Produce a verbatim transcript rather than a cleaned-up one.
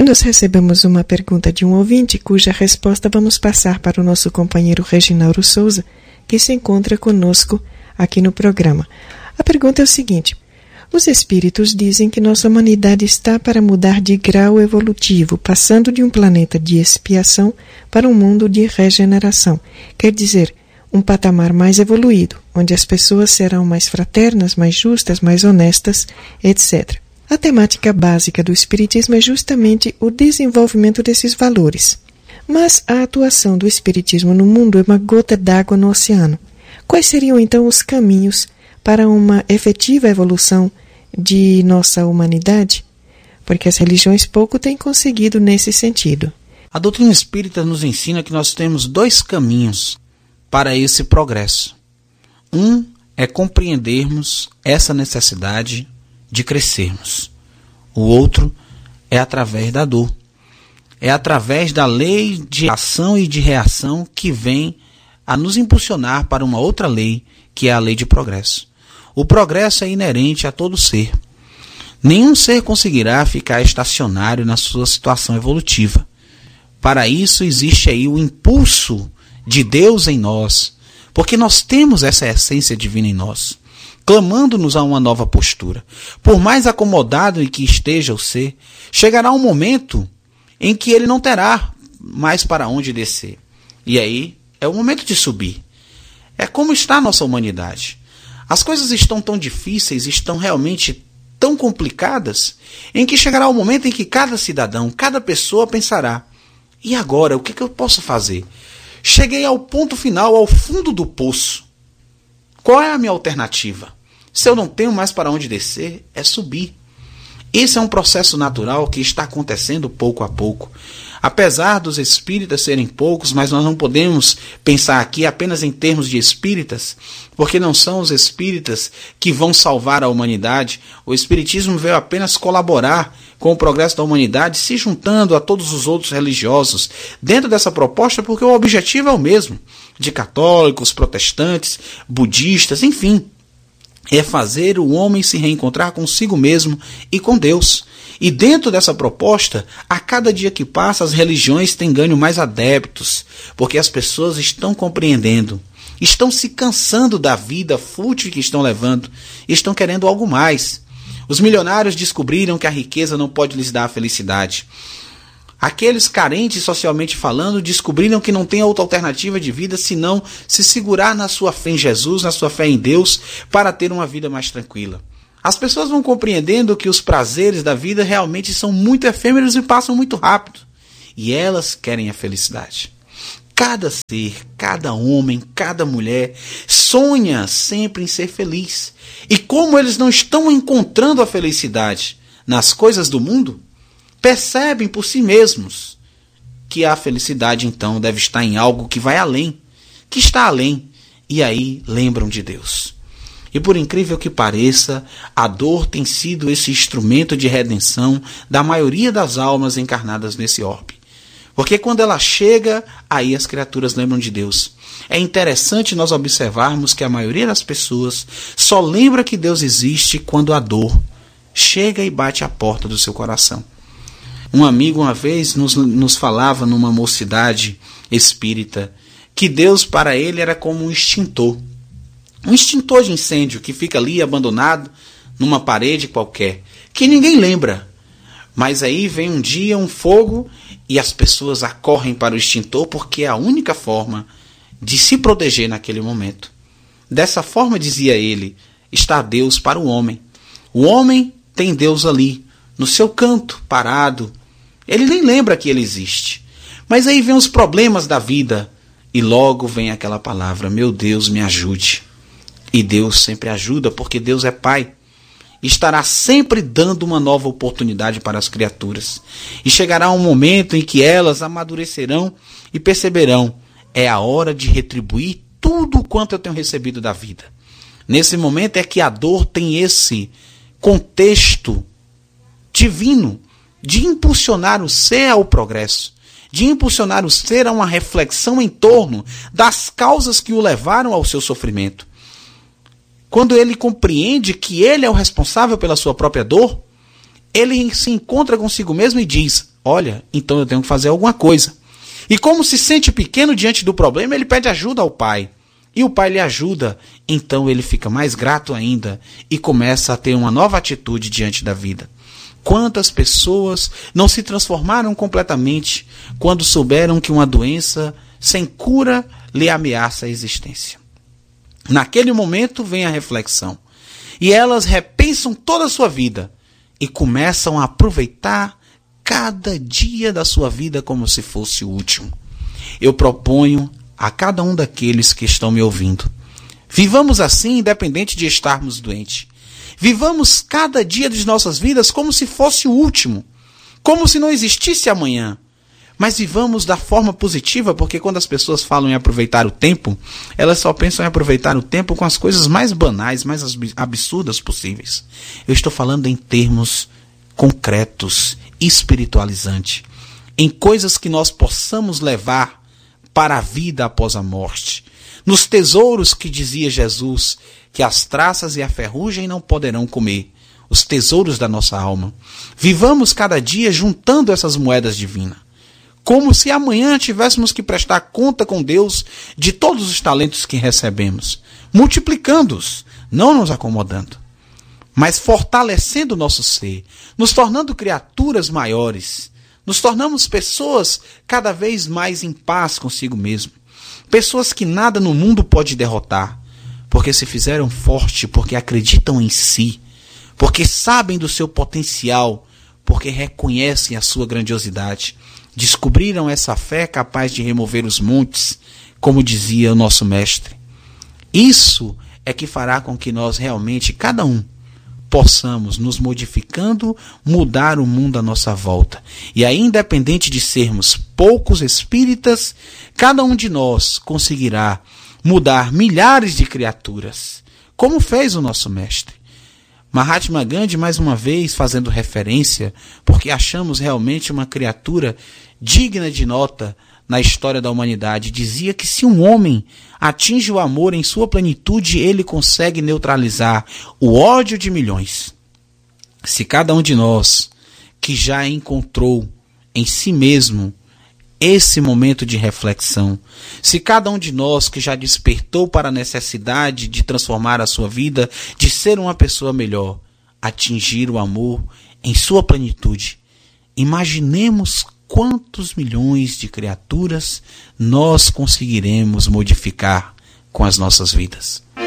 E nós recebemos uma pergunta de um ouvinte, cuja resposta vamos passar para o nosso companheiro Reginaldo Souza, que se encontra conosco aqui no programa. A pergunta é o seguinte: os espíritos dizem que nossa humanidade está para mudar de grau evolutivo, passando de um planeta de expiação para um mundo de regeneração. Quer dizer, um patamar mais evoluído, onde as pessoas serão mais fraternas, mais justas, mais honestas, etcétera. A temática básica do Espiritismo é justamente o desenvolvimento desses valores. Mas a atuação do Espiritismo no mundo é uma gota d'água no oceano. Quais seriam então os caminhos para uma efetiva evolução de nossa humanidade? Porque as religiões pouco têm conseguido nesse sentido. A doutrina espírita nos ensina que nós temos dois caminhos para esse progresso. Um é compreendermos essa necessidade de crescermos. O outro é através da dor. É através da lei de ação e de reação que vem a nos impulsionar para uma outra lei, que é a lei de progresso. O progresso é inerente a todo ser. Nenhum ser conseguirá ficar estacionário na sua situação evolutiva. Para isso existe aí o impulso de Deus em nós, porque nós temos essa essência divina em nós, clamando-nos a uma nova postura. Por mais acomodado em que esteja o ser, chegará um momento em que ele não terá mais para onde descer. E aí é o momento de subir. É como está a nossa humanidade. As coisas estão tão difíceis, estão realmente tão complicadas, em que chegará o momento em que cada cidadão, cada pessoa pensará: e agora, o que, que eu posso fazer? Cheguei ao ponto final, ao fundo do poço. Qual é a minha alternativa? Se eu não tenho mais para onde descer, é subir. Esse é um processo natural que está acontecendo pouco a pouco. Apesar dos espíritas serem poucos, mas nós não podemos pensar aqui apenas em termos de espíritas, porque não são os espíritas que vão salvar a humanidade. O espiritismo veio apenas colaborar com o progresso da humanidade, se juntando a todos os outros religiosos dentro dessa proposta, porque o objetivo é o mesmo, de católicos, protestantes, budistas, enfim. É fazer o homem se reencontrar consigo mesmo e com Deus. E dentro dessa proposta, a cada dia que passa, as religiões têm ganho mais adeptos, porque as pessoas estão compreendendo, estão se cansando da vida fútil que estão levando, estão querendo algo mais. Os milionários descobriram que a riqueza não pode lhes dar a felicidade. Aqueles carentes socialmente falando descobriram que não tem outra alternativa de vida senão se segurar na sua fé em Jesus, na sua fé em Deus, para ter uma vida mais tranquila. As pessoas vão compreendendo que os prazeres da vida realmente são muito efêmeros e passam muito rápido. E elas querem a felicidade. Cada ser, cada homem, cada mulher sonha sempre em ser feliz. E como eles não estão encontrando a felicidade nas coisas do mundo, percebem por si mesmos que a felicidade então deve estar em algo que vai além, que está além, e aí lembram de Deus. E por incrível que pareça, a dor tem sido esse instrumento de redenção da maioria das almas encarnadas nesse orbe. Porque quando ela chega, aí as criaturas lembram de Deus. É interessante nós observarmos que a maioria das pessoas só lembra que Deus existe quando a dor chega e bate à porta do seu coração. Um amigo uma vez nos, nos falava numa mocidade espírita que Deus para ele era como um extintor. Um extintor de incêndio que fica ali abandonado numa parede qualquer, que ninguém lembra. Mas aí vem um dia um fogo e as pessoas acorrem para o extintor porque é a única forma de se proteger naquele momento. Dessa forma, dizia ele, está Deus para o homem. O homem tem Deus ali, no seu canto, parado. Ele nem lembra que ele existe. Mas aí vem os problemas da vida e logo vem aquela palavra: meu Deus, me ajude. E Deus sempre ajuda, porque Deus é Pai. Estará sempre dando uma nova oportunidade para as criaturas. E chegará um momento em que elas amadurecerão e perceberão: é a hora de retribuir tudo quanto eu tenho recebido da vida. Nesse momento é que a dor tem esse contexto divino de impulsionar o ser ao progresso, de impulsionar o ser a uma reflexão em torno das causas que o levaram ao seu sofrimento. Quando ele compreende que ele é o responsável pela sua própria dor, ele se encontra consigo mesmo e diz: olha, então eu tenho que fazer alguma coisa. E como se sente pequeno diante do problema, ele pede ajuda ao pai. E o pai lhe ajuda, então ele fica mais grato ainda e começa a ter uma nova atitude diante da vida. Quantas pessoas não se transformaram completamente quando souberam que uma doença sem cura lhe ameaça a existência? Naquele momento vem a reflexão. E elas repensam toda a sua vida e começam a aproveitar cada dia da sua vida como se fosse o último. Eu proponho a cada um daqueles que estão me ouvindo: vivamos assim, independente de estarmos doentes. Vivamos cada dia de nossas vidas como se fosse o último, como se não existisse amanhã. Mas vivamos da forma positiva, porque quando as pessoas falam em aproveitar o tempo, elas só pensam em aproveitar o tempo com as coisas mais banais, mais absurdas possíveis. Eu estou falando em termos concretos, espiritualizantes, em coisas que nós possamos levar para a vida após a morte. Nos tesouros que dizia Jesus que as traças e a ferrugem não poderão comer, os tesouros da nossa alma. Vivamos cada dia juntando essas moedas divinas, como se amanhã tivéssemos que prestar conta com Deus de todos os talentos que recebemos, multiplicando-os, não nos acomodando, mas fortalecendo o nosso ser, nos tornando criaturas maiores. Nos tornamos pessoas cada vez mais em paz consigo mesmo. Pessoas que nada no mundo pode derrotar, porque se fizeram forte, porque acreditam em si, porque sabem do seu potencial, porque reconhecem a sua grandiosidade. Descobriram essa fé capaz de remover os montes, como dizia o nosso mestre. Isso é que fará com que nós realmente, cada um, possamos, nos modificando, mudar o mundo à nossa volta. E aí, independente de sermos poucos espíritas, cada um de nós conseguirá mudar milhares de criaturas, como fez o nosso mestre. Mahatma Gandhi, mais uma vez, fazendo referência, porque achamos realmente uma criatura digna de nota na história da humanidade, dizia que se um homem atinge o amor em sua plenitude, ele consegue neutralizar o ódio de milhões. Se cada um de nós que já encontrou em si mesmo esse momento de reflexão, se cada um de nós que já despertou para a necessidade de transformar a sua vida, de ser uma pessoa melhor, atingir o amor em sua plenitude, imaginemos quantos milhões de criaturas nós conseguiremos modificar com as nossas vidas.